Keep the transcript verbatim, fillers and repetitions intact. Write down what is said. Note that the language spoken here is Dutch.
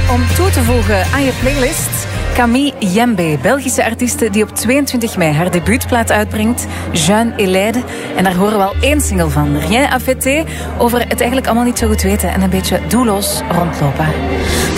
om toe te voegen aan je playlist. Camille Jembe, Belgische artieste die op tweeëntwintig mei haar debuutplaat uitbrengt, Jeune et Laide. En daar horen we al één single van, Rien à fêter, over het eigenlijk allemaal niet zo goed weten en een beetje doelloos rondlopen.